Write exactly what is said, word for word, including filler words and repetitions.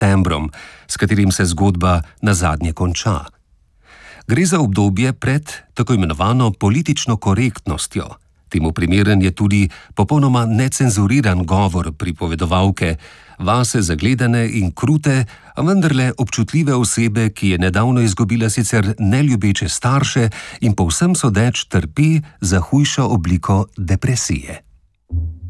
septembrom, s katerim se zgodba nazadnje konča. Gre za obdobje pred tako imenovano politično korektnostjo. Temu primeren je tudi popolnoma necenzuriran govor pripovedovalke, vase zagledane in krute, a vendarle občutljive osebe, ki je nedavno izgubila sicer neljubeče starše in povsem sodeč trpi za hujšo obliko depresije.